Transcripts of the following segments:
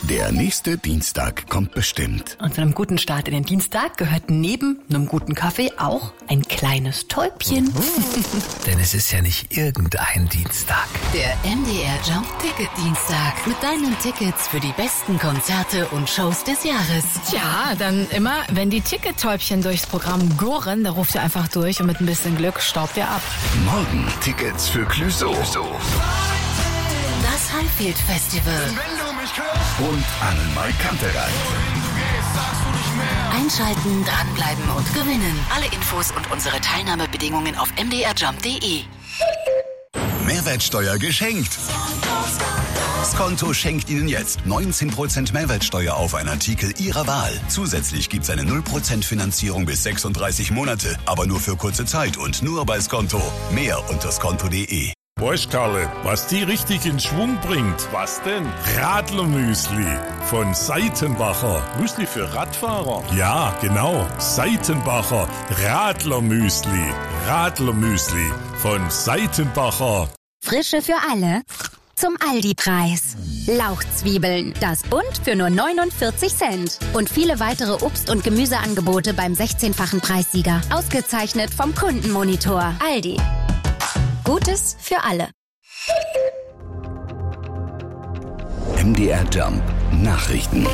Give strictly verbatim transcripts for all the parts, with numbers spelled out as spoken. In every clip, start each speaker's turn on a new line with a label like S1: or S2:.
S1: Der nächste Dienstag kommt bestimmt.
S2: Und zu einem guten Start in den Dienstag gehört neben einem guten Kaffee auch ein kleines Täubchen.
S3: Denn es ist ja nicht irgendein Dienstag.
S4: Der M D R Jump Ticket Dienstag mit deinen Tickets für die besten Konzerte und Shows des Jahres.
S5: Tja, dann immer, wenn die Tickettäubchen durchs Programm gurren, da ruft ihr einfach durch und mit ein bisschen Glück staubt ihr ab.
S1: Morgen Tickets für Clouseau.
S4: Das Highfield Festival.
S1: Und Annemai Kantereit.
S4: Einschalten, dranbleiben und gewinnen. Alle Infos und unsere Teilnahmebedingungen auf m d r jump punkt d e.
S1: Mehrwertsteuer geschenkt. Skonto schenkt Ihnen jetzt neunzehn Prozent Mehrwertsteuer auf einen Artikel Ihrer Wahl. Zusätzlich gibt es eine null Prozent Finanzierung bis sechsunddreißig Monate, aber nur für kurze Zeit und nur bei Skonto. Mehr unter skonto punkt d e.
S6: Weißt Karle, was die richtig in Schwung bringt? Was denn? Radlermüsli von Seitenbacher. Müsli für Radfahrer? Ja, genau. Seitenbacher Radlermüsli. Radlermüsli von Seitenbacher.
S7: Frische für alle. Zum Aldi-Preis. Lauchzwiebeln, das Bund für nur neunundvierzig Cent. Und viele weitere Obst- und Gemüseangebote beim sechzehnfachen Preissieger. Ausgezeichnet vom Kundenmonitor. Aldi. Gutes für alle.
S1: M D R Jump Nachrichten.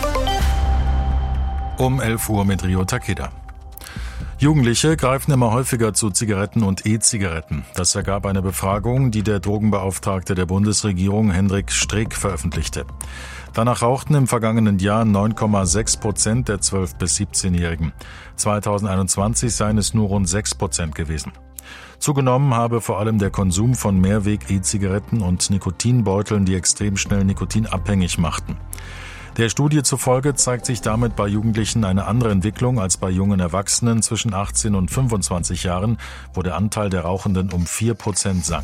S8: Um elf Uhr mit Rio Takeda. Jugendliche greifen immer häufiger zu Zigaretten und E-Zigaretten. Das ergab eine Befragung, die der Drogenbeauftragte der Bundesregierung Hendrik Streeck veröffentlichte. Danach rauchten im vergangenen Jahr neun Komma sechs Prozent der zwölf- bis siebzehnjährigen. zweitausendeinundzwanzig seien es nur rund sechs Prozent gewesen. Zugenommen habe vor allem der Konsum von Mehrweg-E-Zigaretten und Nikotinbeuteln, die extrem schnell nikotinabhängig machten. Der Studie zufolge zeigt sich damit bei Jugendlichen eine andere Entwicklung als bei jungen Erwachsenen zwischen achtzehn und fünfundzwanzig Jahren, wo der Anteil der Rauchenden um vier Prozent sank.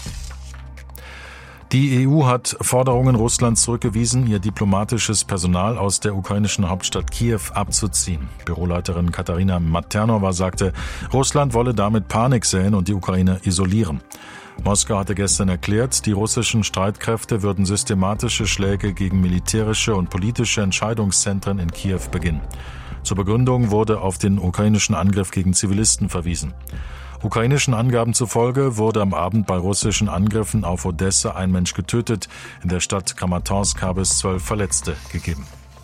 S8: Die E U hat Forderungen Russlands zurückgewiesen, ihr diplomatisches Personal aus der ukrainischen Hauptstadt Kiew abzuziehen. Büroleiterin Katarina Maternova sagte, Russland wolle damit Panik säen und die Ukraine isolieren. Moskau hatte gestern erklärt, die russischen Streitkräfte würden systematische Schläge gegen militärische und politische Entscheidungszentren in Kiew beginnen. Zur Begründung wurde auf den ukrainischen Angriff gegen Zivilisten verwiesen. Ukrainischen Angaben zufolge wurde am Abend bei russischen Angriffen auf Odessa ein Mensch getötet. In der Stadt Kramatorsk habe es zwölf Verletzte gegeben.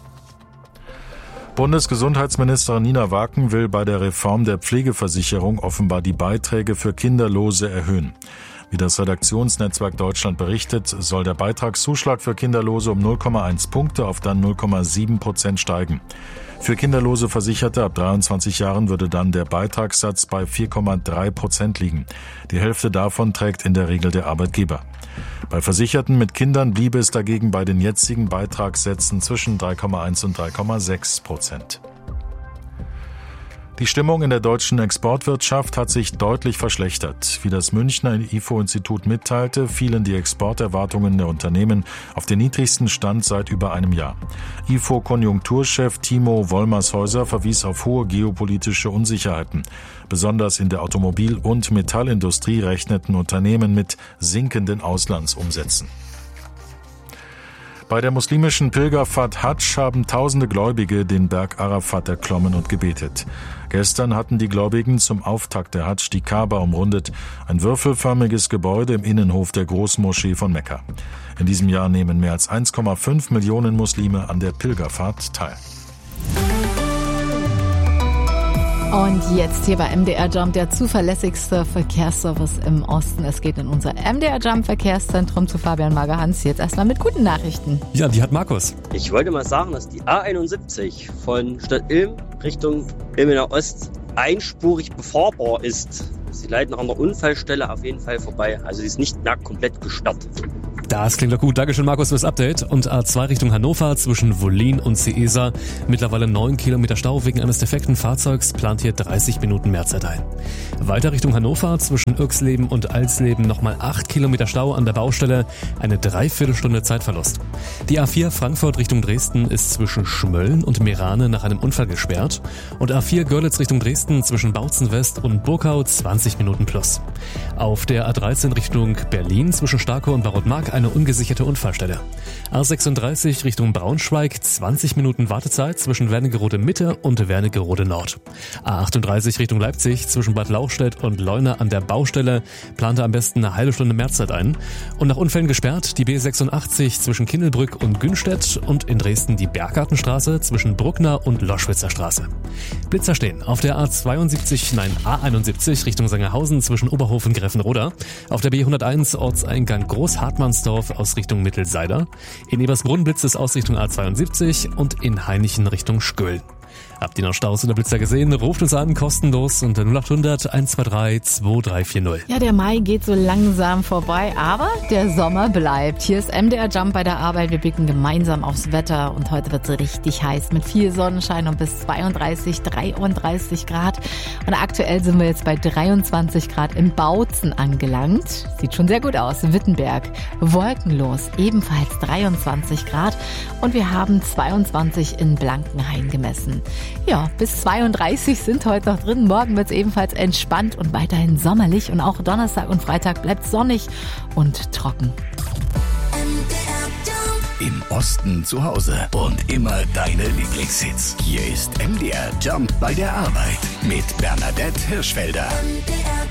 S8: Bundesgesundheitsministerin Nina Waken will bei der Reform der Pflegeversicherung offenbar die Beiträge für Kinderlose erhöhen. Wie das Redaktionsnetzwerk Deutschland berichtet, soll der Beitragszuschlag für Kinderlose um null Komma eins Punkte auf dann null Komma sieben Prozent steigen. Für kinderlose Versicherte ab dreiundzwanzig Jahren würde dann der Beitragssatz bei vier Komma drei Prozent liegen. Die Hälfte davon trägt in der Regel der Arbeitgeber. Bei Versicherten mit Kindern bliebe es dagegen bei den jetzigen Beitragssätzen zwischen drei Komma eins und drei Komma sechs Prozent. Die Stimmung in der deutschen Exportwirtschaft hat sich deutlich verschlechtert. Wie das Münchner I F O-Institut mitteilte, fielen die Exporterwartungen der Unternehmen auf den niedrigsten Stand seit über einem Jahr. I F O-Konjunkturchef Timo Wollmershäuser verwies auf hohe geopolitische Unsicherheiten. Besonders in der Automobil- und Metallindustrie rechneten Unternehmen mit sinkenden Auslandsumsätzen. Bei der muslimischen Pilgerfahrt Hadsch haben tausende Gläubige den Berg Arafat erklommen und gebetet. Gestern hatten die Gläubigen zum Auftakt der Hadsch die Kaaba umrundet, ein würfelförmiges Gebäude im Innenhof der Großmoschee von Mekka. In diesem Jahr nehmen mehr als eins Komma fünf Millionen Muslime an der Pilgerfahrt teil.
S5: Und jetzt hier bei M D R Jump, der zuverlässigste Verkehrsservice im Osten. Es geht in unser M D R Jump Verkehrszentrum zu Fabian Magerhans. Jetzt erstmal mit guten Nachrichten.
S9: Ja, die hat Markus.
S10: Ich wollte mal sagen, dass die A einundsiebzig von Stadt Ilm Richtung Ilmener Ost einspurig befahrbar ist. Sie leiten an der Unfallstelle auf jeden Fall vorbei. Also sie ist nicht mehr komplett gesperrt.
S9: Das klingt doch gut. Dankeschön, Markus, fürs Update. Und A zwei Richtung Hannover zwischen Wollin und Seesa. Mittlerweile neun Kilometer Stau wegen eines defekten Fahrzeugs. Plant hier dreißig Minuten mehr Zeit ein. Weiter Richtung Hannover zwischen Irxleben und Alsleben nochmal acht Kilometer Stau an der Baustelle. Eine Dreiviertelstunde Zeitverlust. Die A vier Frankfurt Richtung Dresden ist zwischen Schmölln und Merane nach einem Unfall gesperrt. Und A vier Görlitz Richtung Dresden zwischen Bautzen West und Burkau zwanzig Minuten plus. Auf der A dreizehn Richtung Berlin zwischen Starkow und Barotmark Berg eine ungesicherte Unfallstelle. A sechsunddreißig Richtung Braunschweig, zwanzig Minuten Wartezeit zwischen Wernigerode Mitte und Wernigerode Nord. A achtunddreißig Richtung Leipzig zwischen Bad Lauchstädt und Leuna an der Baustelle, plante am besten eine halbe Stunde Mehrzeit ein. Und nach Unfällen gesperrt die B sechsundachtzig zwischen Kindelbrück und Günstedt und in Dresden die Berggartenstraße zwischen Bruckner und Loschwitzer Straße. Blitzer stehen auf der A zweiundsiebzig, nein A einundsiebzig Richtung Sangerhausen zwischen Oberhof und Greffenroda, auf der B hunderteins Ortseingang Großhartmannsdorf aus Richtung Mittelseider, in Ebersbrunn blitzt es aus Richtung A zweiundsiebzig und in Hainichen Richtung Schköll. Habt ihr noch Staus oder Blitzer gesehen? Ruft uns an, kostenlos unter null acht hundert, eins zwei drei, zwei drei vier null.
S5: Ja, der Mai geht so langsam vorbei, aber der Sommer bleibt. Hier ist M D R Jump bei der Arbeit. Wir blicken gemeinsam aufs Wetter und heute wird es richtig heiß mit viel Sonnenschein und bis zweiunddreißig, dreiunddreißig Grad. Und aktuell sind wir jetzt bei dreiundzwanzig Grad im Bautzen angelangt. Sieht schon sehr gut aus. Wittenberg, wolkenlos, ebenfalls dreiundzwanzig Grad. Und wir haben zweiundzwanzig in Blankenhain gemessen. Ja, bis zweiunddreißig sind heute noch drin. Morgen wird es ebenfalls entspannt und weiterhin sommerlich. Und auch Donnerstag und Freitag bleibt sonnig und trocken.
S1: Im Osten zu Hause und immer deine Lieblingshits. Hier ist M D R Jump bei der Arbeit mit Bernadette Hirschfelder.
S11: M D R